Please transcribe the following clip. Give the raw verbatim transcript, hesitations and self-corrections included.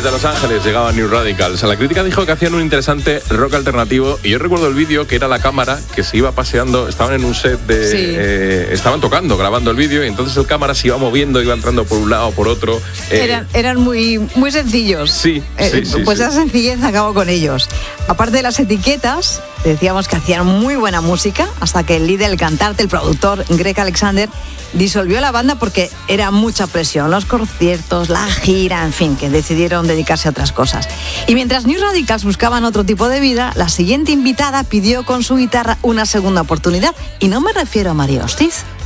Desde Los Ángeles llegaba New Radicals. La crítica dijo que hacían un interesante rock alternativo y yo recuerdo el vídeo que era la cámara que se iba paseando, estaban en un set de... Sí. Eh, estaban tocando, grabando el vídeo y entonces el cámara se iba moviendo, iba entrando por un lado, por otro. Eh, eran eran muy, muy sencillos. Sí, eh, sí, sí. Pues sí. esa sencillez acabó con ellos. Aparte de las etiquetas, decíamos que hacían muy buena música hasta que el líder, el cantante, el productor, Greg Alexander, disolvió la banda porque era mucha presión, los conciertos, la gira, en fin, que decidieron dedicarse a otras cosas. Y mientras New Radicals buscaban otro tipo de vida, la siguiente invitada pidió con su guitarra una segunda oportunidad. Y no me refiero a María Hostiz.